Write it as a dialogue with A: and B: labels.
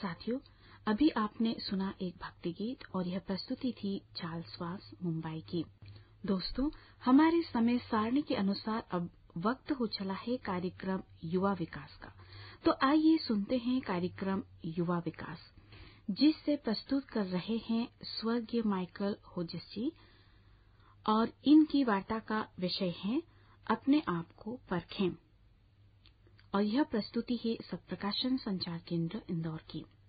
A: साथियों, अभी आपने सुना एक भक्ति गीत और यह प्रस्तुति थी चार्ल्स वास, मुंबई की। दोस्तों, हमारे समय सारणी के अनुसार अब वक्त हो चला है कार्यक्रम युवा विकास का। तो आइए सुनते हैं कार्यक्रम युवा विकास, जिससे प्रस्तुत कर रहे हैं स्वर्गीय माइकल होजिस जी, और इनकी वार्ता का विषय है अपने आप को परखें। और यह प्रस्तुति है सत्प्रकाशन संचार केंद्र इंदौर की।